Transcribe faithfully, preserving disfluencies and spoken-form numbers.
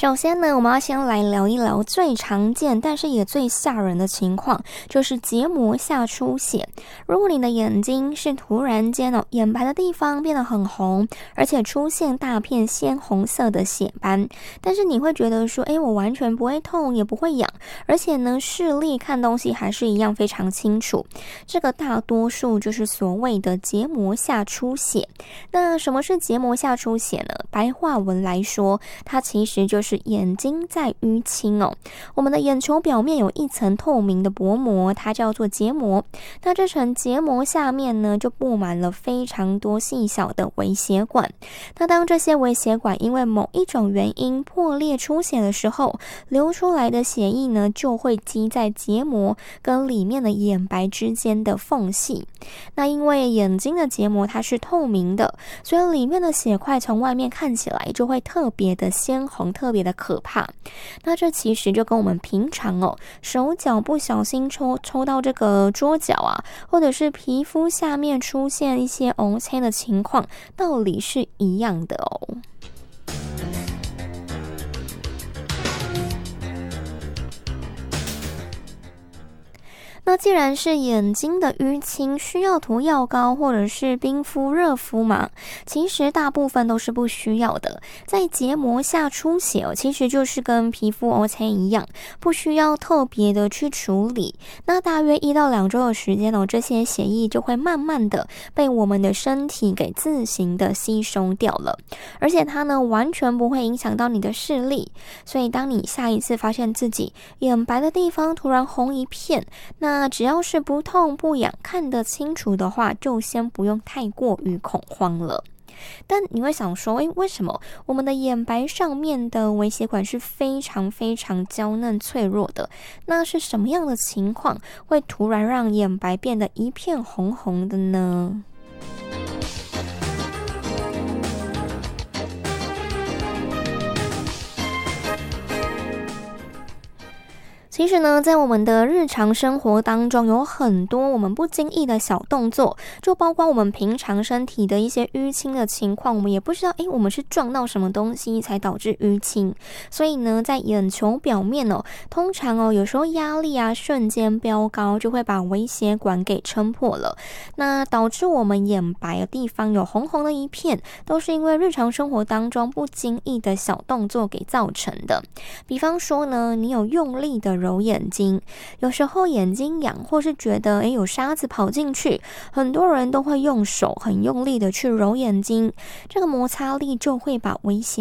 首先呢，我们要先来聊一聊最常见但是也最吓人的情况，就是结膜下出血。如果你的眼睛是突然间哦，眼白的地方变得很红，而且出现大片鲜红色的血斑，但是你会觉得说，诶，我完全不会痛，也不会痒，而且呢，视力看东西还是一样非常清楚。这个大多数就是所谓的结膜下出血。那什么是结膜下出血呢？白话文来说，它其实就是眼睛在淤青哦。我们的眼球表面有一层透明的薄膜，它叫做结膜。那这层结膜下面呢，就布满了非常多细小的微血管。那当这些微血管因为某一种原因破裂出血的时候，流出来的血液呢，就会积在结膜跟里面的眼白之间的缝隙。那因为眼睛的结膜它是透明的，所以里面的血块从外面看起来就会特别的鲜红，特别的可怕。那这其实就跟我们平常哦，手脚不小心抽抽到这个桌角啊，或者是皮肤下面出现一些红青的情况，道理是一样的哦。那既然是眼睛的淤青，需要涂药膏或者是冰敷热敷吗？其实大部分都是不需要的。在结膜下出血哦，其实就是跟皮肤 O C 一样，不需要特别的去处理。那大约一到两周的时间哦，这些血液就会慢慢的被我们的身体给自行的吸收掉了，而且它呢完全不会影响到你的视力。所以当你下一次发现自己眼白的地方突然红一片，那那只要是不痛不痒看得清楚的话，就先不用太过于恐慌了。但你会想说，诶，为什么我们的眼白上面的微血管是非常非常娇嫩脆弱的？那是什么样的情况会突然让眼白变得一片红红的呢？其实呢，在我们的日常生活当中，有很多我们不经意的小动作，就包括我们平常身体的一些淤青的情况，我们也不知道，诶，我们是撞到什么东西才导致淤青。所以呢，在眼球表面哦，通常哦，有时候压力啊瞬间飙高，就会把微血管给撑破了，那导致我们眼白的地方有红红的一片，都是因为日常生活当中不经意的小动作给造成的。比方说呢，你有用力的揉眼睛，有时候眼睛痒，或是觉得诶有沙子跑进去，很多人都会用手很用力的去揉眼睛，这个摩擦力就会把微血